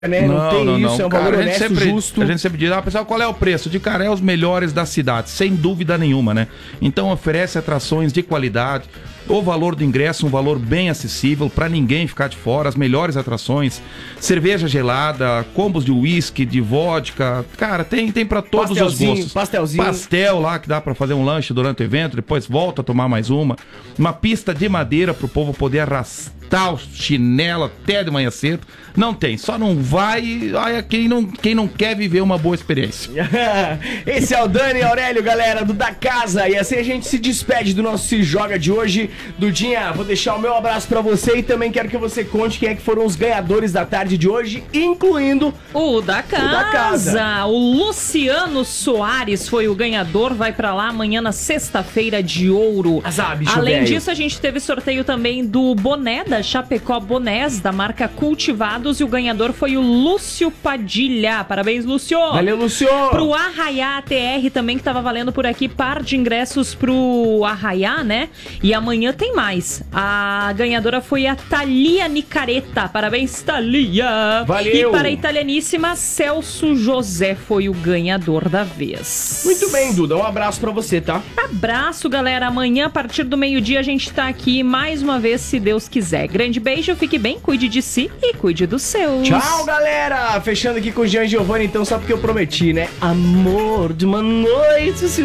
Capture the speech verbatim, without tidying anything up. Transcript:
né? Não, não tem não, isso, não. É um Cara, valor a gente honesto, sempre, justo. A gente sempre diz, ah, pessoal, qual é o preço? De Caré, os melhores da cidade, sem dúvida nenhuma, né? Então oferece atrações de qualidade, o valor do ingresso, um valor bem acessível, pra ninguém ficar de fora, as melhores atrações, cerveja gelada, combos de uísque, de vodka, cara, tem, tem pra todos os gostos. Pastelzinho. Pastel lá, que dá pra fazer um lanche durante o evento, depois volta a tomar mais uma. Uma pista de madeira pro povo poder arrastar o chinelo até de manhã cedo. Não tem, só não vai olha, quem, não, quem não quer viver uma boa experiência. Esse é o Dani Aurélio, galera, do Da Casa. E assim a gente se despede do nosso Se Joga de hoje. Dudinha, vou deixar o meu abraço pra você e também quero que você conte quem é que foram os ganhadores da tarde de hoje, incluindo o Da Casa. O, da casa. O Luciano Soares foi o ganhador, vai pra lá amanhã na sexta-feira de ouro. Azar, bicho Além velho. disso, a gente teve sorteio também do boné da Chapecó Bonés, da marca Cultivados, e o ganhador foi o Lúcio Padilha. Parabéns, Lúcio! Valeu, Lúcio! Pro Arraiá A T R também, que tava valendo por aqui, par de ingressos pro Arraiá, né? E amanhã tem mais. A ganhadora foi a Thalia Nicareta. Parabéns, Thalia! Valeu! E para a italianíssima, Celso José foi o ganhador da vez. Muito bem, Duda. Um abraço pra você, tá? Abraço, galera. Amanhã, a partir do meio-dia, a gente tá aqui mais uma vez, se Deus quiser. Grande beijo, fique bem, cuide de si e cuide dos seus. Tchau, galera! Fechando aqui com o Jean Giovanni, então, só porque eu prometi, né? Amor de uma noite, se